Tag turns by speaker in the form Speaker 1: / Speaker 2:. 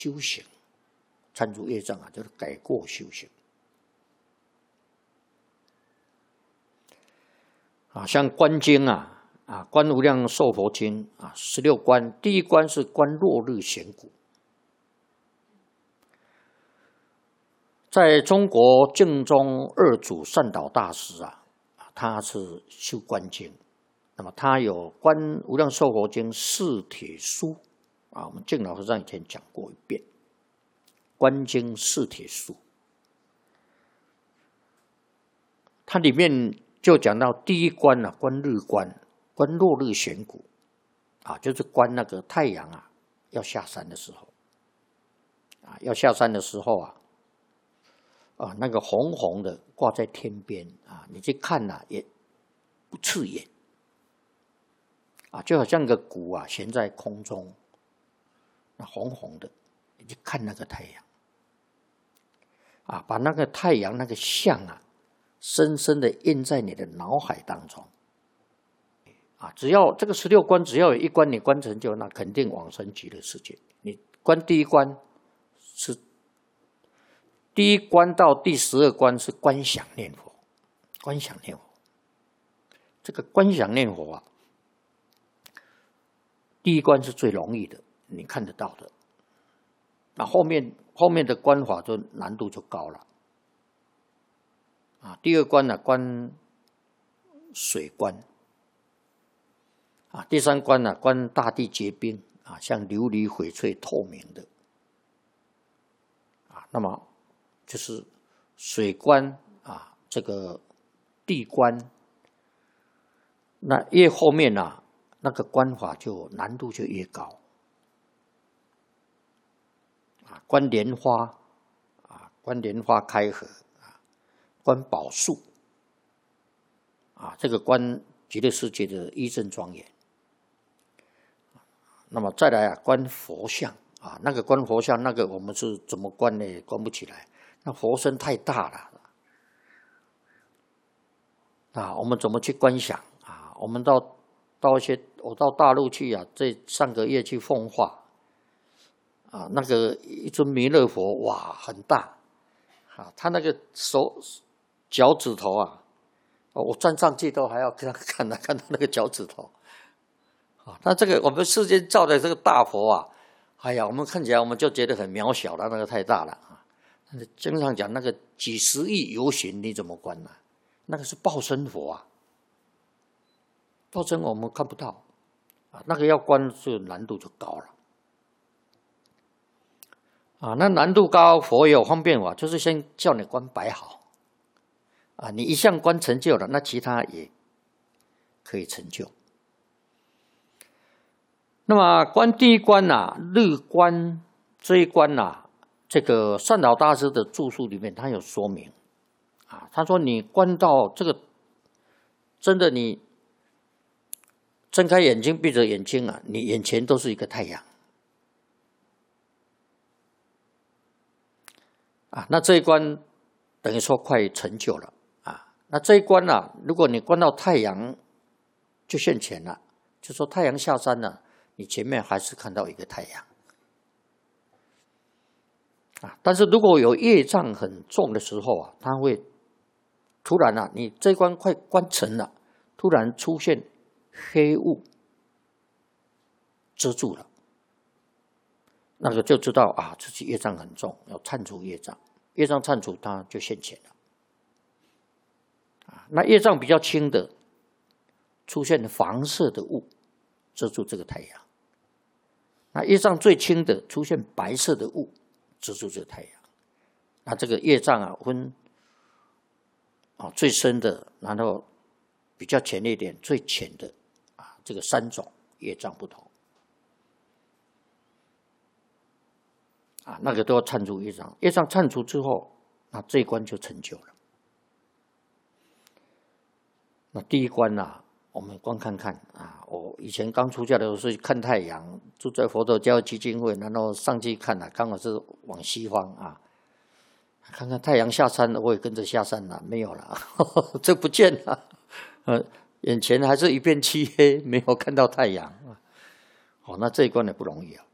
Speaker 1: 修行，参诸业障啊，就是改过修行。像观经观无量寿佛经16观，第一观是观落日显骨。在中国净宗二祖善导大师他是修观经，那么他有观无量寿佛经四帖书我们净老和尚以前讲过一遍，观经四帖书，它里面就讲到第一观观日观，观落日显骨就是观那个太阳要下山的时候要下山的时候那个红红的挂在天边你去看也不刺眼就好像个骨悬在空中，那红红的，你去看那个太阳把那个太阳那个像深深的印在你的脑海当中只要这个16观只要有一观你观成就，那肯定往生极乐世界。你观第一观是第一观到第12观是观想念佛，观想念佛。这个观想念佛第一观是最容易的，你看得到的。那后面的观法就难度就高了第二观观水观第三观观大地结冰像琉璃翡翠透明的那么就是水观这个地观，那越后面那个观法就难度就越高观莲花观莲花开合观宝树这个观极乐世界的一正庄严。那么再来观佛像那个观佛像，那个我们是怎么观呢？观不起来，那佛身太大了我们怎么去观想我们我到大陆去这上个月去奉化那个一尊弥勒佛哇很大他那个脚趾头我站上去都还要看到那个脚趾头那这个我们世间造的这个大佛哎呀，我们看起来我们就觉得很渺小了，那个太大了经常讲那个几十亿游行你怎么观呢？那个是报身佛报身我们看不到那个要观就难度就高了那难度高，佛也有方便法，就是先叫你观摆好你一项观成就了，那其他也可以成就。那么观第一观日观这一观这个善导大师的著述里面他有说明他说你观到这个真的你睁开眼睛闭着眼睛你眼前都是一个太阳那这一观等于说快成就了那这一观如果你观到太阳就现前了，就说太阳下山了，你前面还是看到一个太阳但是如果有业障很重的时候它会突然你这一关快关成了，突然出现黑雾遮住了，那个就知道自己业障很重，要忏除业障，业障忏除它就现前了那业障比较轻的，出现黄色的雾遮住这个太阳，那业障最轻的，出现白色的雾遮住这个太阳。那这个业障分最深的，然后比较浅一点，最浅的这个3种业障不同那个都要忏除业障，业障忏除之后，那这一关就成就了。那第一关我们光看看我以前刚出家的时候是看太阳，住在佛陀教基金会，然后上去看刚好是往西方看看太阳下山了，我也跟着下山了，没有了这不见了眼前还是一片漆黑，没有看到太阳那这一关也不容易